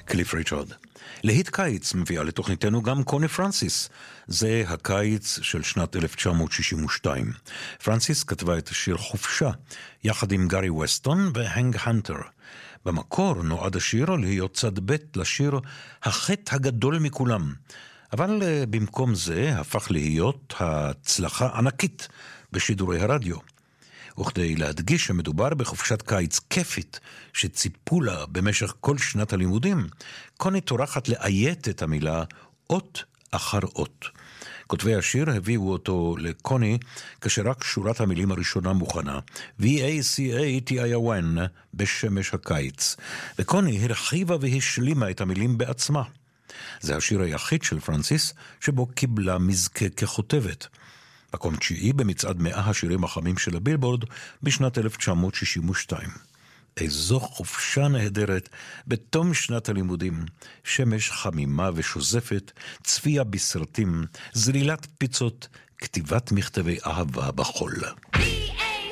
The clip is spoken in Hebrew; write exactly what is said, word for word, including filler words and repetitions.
קליף ריצ'רד. להיט קיץ מביאה לתוכניתנו גם קוני פרנסיס. זה הקיץ של שנת אלף תשע מאות שישים ושתיים. פרנסיס כתבה את השיר חופשה, יחד עם גארי ווסטון והנג הנטר. במקור נועד השיר להיות צד ב' לשיר החטא הגדול מכולם. אבל במקום זה הפך להיות הצלחה ענקית בשידורי הרדיו. וכדי להדגיש שמדובר בחופשת קיץ כיפית שציפו לה במשך כל שנת הלימודים, קוני טורחת לאיית את המילה אות אחר אות. כותבי השיר הביאו אותו לקוני כאשר רק שורת המילים הראשונה מוכנה, V A C A T I O N, בשמש הקיץ, וקוני הרחיבה והשלימה את המילים בעצמה. זה השיר היחיד של פרנסיס שבו קיבלה מזכה ככותבת. מקום תשיעי במצעד מאה השירים החמים של הבילבורד בשנת אלף תשע מאות שישים ושתיים. איזו חופשה נהדרת בתום שנת הלימודים, שמש חמימה ושוזפת, צפייה בסרטים, זלילת פיצות, כתיבת מכתבי אהבה בחול.